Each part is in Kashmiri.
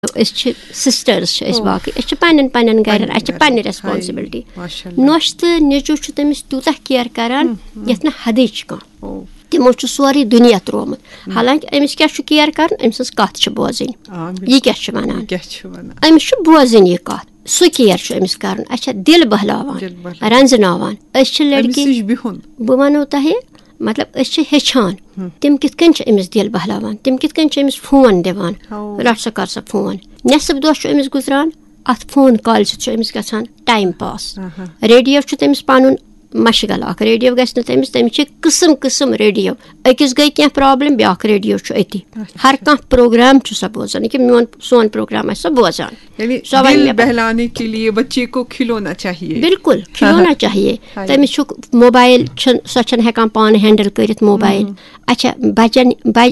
أسۍ چھِ سِسٹٲرٕس چھِ أسۍ باقٕے أسۍ چھِ پنٕنٮ۪ن گرٮ۪ن اَسہِ چھِ پنٕنہِ ریسپانسِبلٹی. نۄش تہٕ نیٚچوٗ چھُ تٔمِس تیوٗتاہ کِیر کران یَتھ نہٕ حدٕے چھِ کانٛہہ. تِمو چھُ سورُے دُنیا ترومُت. حالانکہِ أمِس کیاہ چھُ کِیر کرُن أمۍ سٕنٛز کَتھ چھِ بوزٕنۍ. یہِ کیاہ چھُ وَنان أمِس چھُ بوزٕنۍ یہِ کَتھ. سُہ کِیر چھُ أمِس کَرُن. اَسہِ چھا دِل بہلاوان رنٛزناوان. أسۍ چھِ لٔڑکی بہٕ وَنو تۄہہِ مطلب أسۍ چھِ ہیٚچھان تِم کِتھ کٔنۍ چھِ أمِس دِل بہلاوان. تِم کِتھ کٔنۍ چھِ أمِس فون دِوان. رَٹ سا کر سا فون. نٮ۪صٕف دۄہ چھُ أمِس گُزران اَتھ فون کالہِ سۭتۍ چھُ أمِس گژھان ٹایم پاس. ریڈیو چھُ تٔمِس پَنُن مشغل اکھ. ریڈیو گژھِ نہٕ تٔمِس چھِ قٕسم قٕسم ریڈیو. أکِس گٔے کینٛہہ پرابلم بیاکھ ریڈیو چھُ أتی. ہر کانٛہہ پروگرام چھُ سۄ بوزان. یہِ سون پروگرام آسہِ سۄ بوزان. بِلکُل کھلونا چاہیے. تٔمِس چھُ موبایل سۄ چھنہٕ ہٮ۪کان پانہٕ ہینڈل کٔرِتھ موبایل. اچھا بچن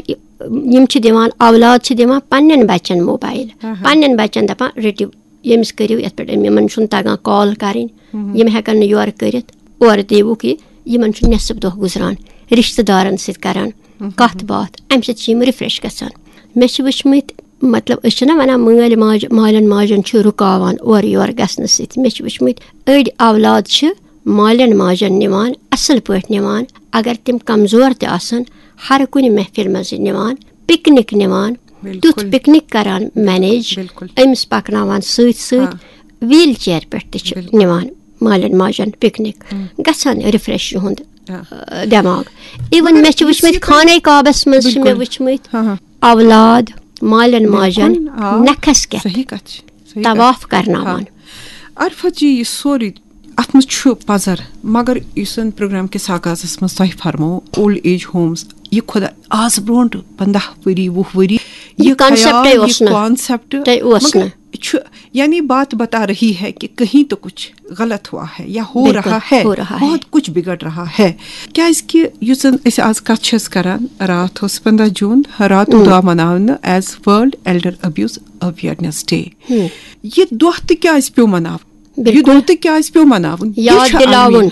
یِم چھِ دِوان اولاد چھِ دِوان پنٕنٮ۪ن بچن موبایل. پنٕنٮ۪ن بچن دپان رٔٹِو ییٚمِس کٔرِو یَتھ پٮ۪ٹھ یِمن چھُنہٕ تگان کال کَرٕنۍ. یِم ہٮ۪کن نہٕ یورٕ کٔرِتھ. اورٕ دیوُکھ یہِ یِمن چھُ نٮ۪صٕف دۄہ گُزران رِشتہٕ دارن سۭتۍ کران کتھ باتھ. اَمہِ سۭتۍ چھِ یِم رِفریش گژھان. مےٚ چھِ وٕچھمٕتۍ مطلب أسۍ چھِنہ وَنان مالٮ۪ن ماجٮ۪ن چھُ رُکاوان اورٕ یورٕ گژھنہٕ سۭتۍ. مےٚ چھِ وٕچھمٕتۍ أڑۍ اولاد چھِ مالٮ۪ن ماجٮ۪ن نِوان اَصٕل پٲٹھۍ نِوان. اگر تِم کمزور تہِ آسن ہر کُنہِ محفِل منٛز نِوان پِکنِک نِوان. تیُتھ پِکنِک کران مینیج أمِس پکناوان سۭتۍ سۭتۍ. ویٖل چیر پٮ۪ٹھ تہِ چھِ نِوان مالٮ۪ن ماجٮ۪ن پِکنِک. گژھان رِفریش یِہُنٛد دٮ۪ماغ. اِوٕن مےٚ چھِ وٕچھمٕتۍ خانے کعبس منٛز چھِ مےٚ وٕچھمٕتۍ اولاد مالٮ۪ن ماجٮ۪ن نکھس کٮ۪تھ طواف کرناوان. عرفت جی یہِ سورُے اَتھ منٛز چھُ پَزر. مگر یُس زَن پروگرام کِس آغازس منٛز تۄہہِ فرموو اولڈ ایج ہومٕز یہِ خۄدا آز برونٛٹھ 15 ؤری 20 ؤری یہِ کانسیپٹ چھُ یعنی بات بتا رہی ہے کہ کہیں تو کچھ غلط ہوا ہے یا ہو رہا ہے بہت کچھ بگڑ رہا ہے. کیازِ کہِ یُس زن أسۍ آز کتھ چھِ أسۍ کران راتھ اوس 15 جوٗن راتُک دۄہ مناونہٕ as world elder abuse awareness day. یہِ دۄہ تہِ کیازِ پیوٚو مناوُن یہِ دۄہ تہِ کیازِ پیوٚو مناوُن یہِ چھُ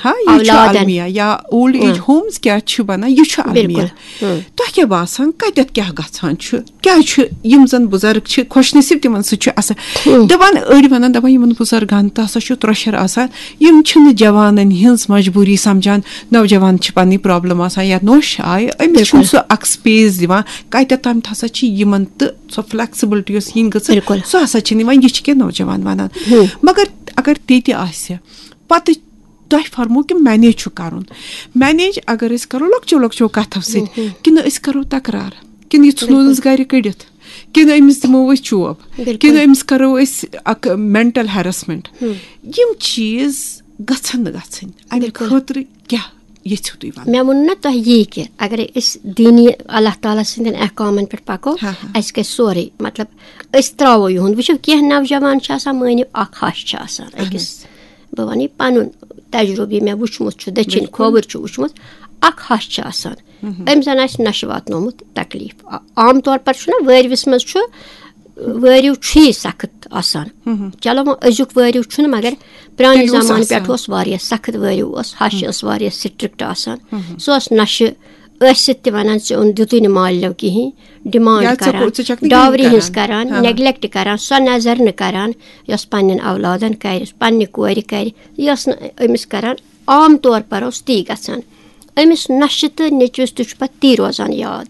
المیہ یا اولڈ ایج ہومز کیاہ چھُ بنان یہِ چھُ المیہ. تۄہہِ کیاہ باسان کتٮ۪تھ کیاہ گژھان چھُ کیازِ چھُ یِم زن بُزرگ چھِ خۄش نصیٖب تِمن سۭتۍ چھُ اصل دپان أڑۍ ونان دپان یِمن بُزرگن تہِ ہسا چھُ ترٛوشر آسان یِم چھِنہٕ جوانن ہِنٛز مجبوٗری سمجھان. نوجوان چھِ پنٕنۍ پرابلم آسان یا نوٚش آیہِ أمِس چھُنہٕ سُہ اکھ سپیس دِوان کتٮ۪تھ تامتھ ہسا چھِ یِمن تہٕ سۄ فلیکسبلٹی یۄس یِنۍ گٔژھ سۄ ہسا چھِ نِوان. یہِ چھِ کینٛہہ نوجوان ونان. مگر اگر تہِ آسہِ پتہٕ تۄہہِ فرمو کہِ مینیج چھُ کرُن. مینیج اگر أسۍ کرو لۄکچو لۄکچو کتھو سۭتۍ کِنہٕ أسۍ کرو تکرار کِنہٕ یہِ ژھٕنو أسۍ گرِ کٔڑِتھ کِنہٕ أمِس دِمو أسۍ چوب کِنہٕ أمِس کرو أسۍ اکھ مینٹل ہیرسمینٹ. یِم چیٖز گژھن نہٕ گژھٕنۍ. اَمہِ خٲطرٕ کیاہ یژھِو تُہۍ وَنُن؟ مےٚ ووٚن نہ تۄہہِ یی کہِ اگرے أسۍ دیٖنی اللہ تعالیٰ سٕنٛدٮ۪ن احکامن پٮ۪ٹھ پکو اَسہِ گژھِ سورُے مطلب أسۍ تراوو یِہُنٛد. وٕچھو کینٛہہ نوجوان چھِ آسان مٲنِو اکھ ہش چھِ آسان أکِس. بہٕ وَنہٕ یہِ پنُن تجرُبہٕ یہِ مےٚ وٕچھمُت چھُ دٔچھِنۍ کھووُر چھُ وٕچھمُت. اکھ ہش چھِ آسان أمۍ زن آسہِ نشہٕ واتنومُت تکلیٖف. عام طور پر چھُنہ وٲرۍوِس منٛز چھُ وٲرِو چھُے سخت آسان. چلو وۄنۍ أزیُک وٲرِو چھُنہٕ مگر پرانہِ زمانہٕ پٮ۪ٹھ اوس واریاہ سخت وٲرِو اوس. ہش ٲس واریاہ سٹرکٹ آسان. سُہ اوس نشہٕ ٲسِتھ تہِ ونان ژےٚ اوٚن دِتُے نہٕ مالنیو کِہینۍ. ڈِمانڈ کران ڈاوری ہٕنٛز کران نیگلیکٹ کران سۄ نظر نہٕ کران یۄس پنٕنٮ۪ن اولادن کرِ پننہِ کورِ کرِ یہِ ٲس نہٕ أمِس کران. عام طور پر اوس تی گژھان. أمِس نشہٕ تہٕ نیٚچوِس تہِ چھُ پتہٕ تی روزان یاد.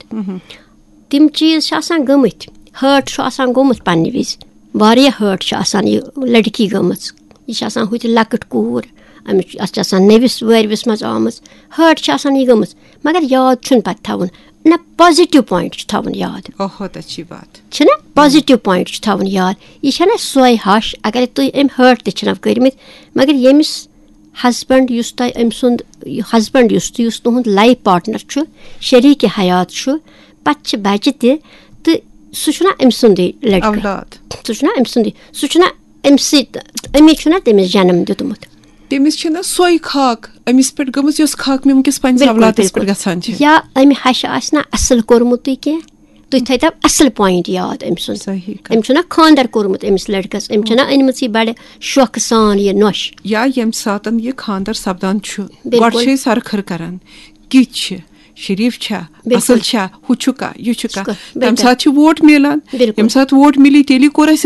تِم چیٖز چھِ آسان گٔمٕتۍ. ہٲٹ چھُ آسان گوٚمُت پننہِ وِزِ واریاہ ہٲٹ چھِ آسان یہِ لڑکی گٔمٕژ. یہِ چھِ آسان ہُتہِ لۄکٕٹ کوٗر أمِس چھِ آسان نٔوِس وٲرۍوِس منٛز آمٕژ. ہٲٹ چھِ آسان یہِ گٔمٕژ مگر یاد چھُنہٕ پتہٕ تھاوُن نہ پازِٹِو پویِنٹ چھُ تھاوُن یاد. چھُنہ پازِٹِو پویِنٹ چھُ تھاوُن یاد. یہِ چھَنہ سۄے ہش اگر تُہۍ أمۍ ہٲٹ تہِ چھِنو کٔرمٕتۍ مگر ییٚمِس ہسبنٛڈ یُس تۄہہِ أمۍ سُنٛد ہسبنٛڈ یُس تُہُنٛد لایف پاٹنر چھُ شریٖکہِ حیات چھُ پتہٕ چھِ بچہِ تہِ تہٕ سُہ چھُنہ أمۍ سُنٛدُے لڑکہٕ سُہ چھُنہ أمۍ سُنٛدُے سُہ چھُنہ أمسٕے أمی چھُنہ تٔمِس جنم دیُتمُت. تٔمِس چھِنہ سۄے خاک أمِس پٮ۪ٹھ گٔمٕژ یۄس خاک میٛٲنِس پنٛنِس اولادس پٮ۪ٹھ گژھان چھِ. یا أمۍ ہشہِ آسہِ نہ اصٕل کوٚرمُتٕے کینٛہہ تُہۍ تھٲیتو اصٕل پویِنٹ یاد أمۍ سُنٛد. أمۍ چھُنہ خانٛدر کوٚرمُت أمِس لڑکس أمۍ چھَنہ أنمٕژ یہِ بڑٕ شوقہٕ سان یہِ نۄش. یا ییٚمہِ ساتہٕ یہِ خانٛدر سپدان چھُ گۄڈٕ چھِ أسۍ سرخر کران کِتھ چھِ शरीफ छा असल छा हु छुका यु छुका तम साथ वोट मिलान बिल्कुल यम साथ वोट मिली तेली कोर